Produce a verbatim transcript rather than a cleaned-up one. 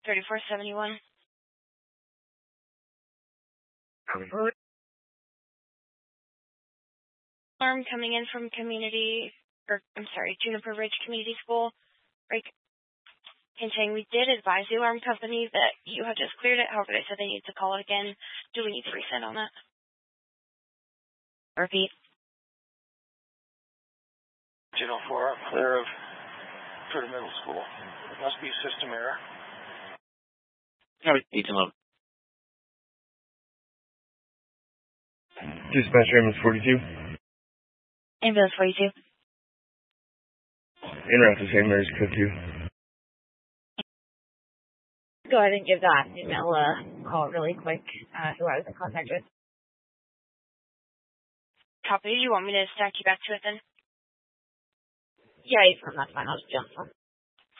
thirty-four seventy-one. Alarm coming in from community, or I'm sorry, Juniper Ridge Community School. Right, saying we did advise the alarm company that you have just cleared it. However, they said they need to call it again. Do we need to resend on that? Repeat. Channel four, clear of Further Middle School. It must be system error. All right, eighteen eleven. Dispatcher ambulance forty-two. Ambulance forty-two. En route to Saint Mary's Code two. Go ahead and give that email a call really quick, uh, who I was in contact with. Copy. Do you want me to stack you back to it then? Yeah, that's fine. I'll just jump on.